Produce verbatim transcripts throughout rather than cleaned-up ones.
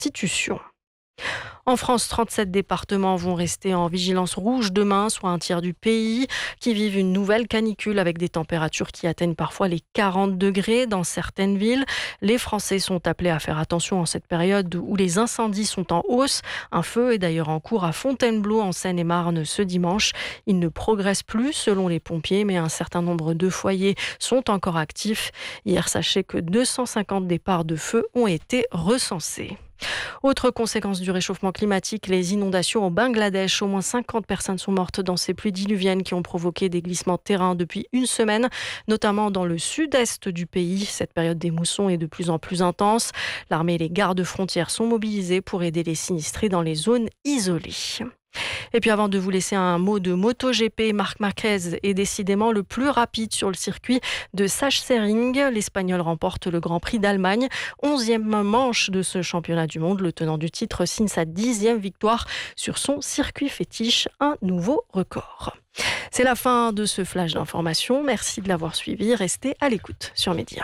institutions. En France, trente-sept départements vont rester en vigilance rouge demain, soit un tiers du pays, qui vivent une nouvelle canicule avec des températures qui atteignent parfois les quarante degrés dans certaines villes. Les Français sont appelés à faire attention en cette période où les incendies sont en hausse. Un feu est d'ailleurs en cours à Fontainebleau en Seine-et-Marne ce dimanche. Il ne progresse plus selon les pompiers, mais un certain nombre de foyers sont encore actifs. Hier, sachez que deux cent cinquante départs de feu ont été recensés. Autre conséquence du réchauffement climatique, les inondations au Bangladesh. Au moins cinquante personnes sont mortes dans ces pluies diluviennes qui ont provoqué des glissements de terrain depuis une semaine, notamment dans le sud-est du pays. Cette période des moussons est de plus en plus intense. L'armée et les gardes frontières sont mobilisés pour aider les sinistrés dans les zones isolées. Et puis avant de vous laisser un mot de MotoGP, Marc Marquez est décidément le plus rapide sur le circuit de Sachsenring. L'Espagnol remporte le Grand Prix d'Allemagne. Onzième manche de ce championnat du monde. Le tenant du titre signe sa dixième victoire sur son circuit fétiche. Un nouveau record. C'est la fin de ce flash d'information. Merci de l'avoir suivi. Restez à l'écoute sur Média.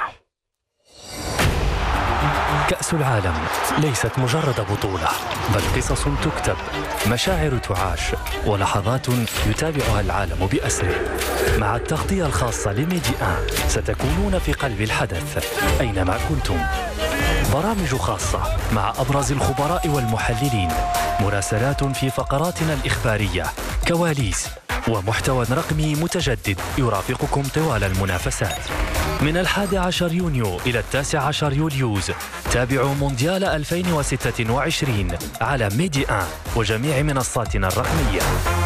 كأس العالم ليست مجرد بطولة، بل قصص تكتب، مشاعر تعاش، ولحظات يتابعها العالم بأسره. مع التغطية الخاصة لميدي آن ستكونون في قلب الحدث أينما كنتم. برامج خاصة مع أبرز الخبراء والمحللين، مراسلات في فقراتنا الإخبارية، كواليس ومحتوى رقمي متجدد يرافقكم طوال المنافسات. من الحادي عشر يونيو إلى التاسع عشر يوليوز تابعوا مونديال ألفين وستة وعشرين على ميدي آن وجميع منصاتنا الرقمية.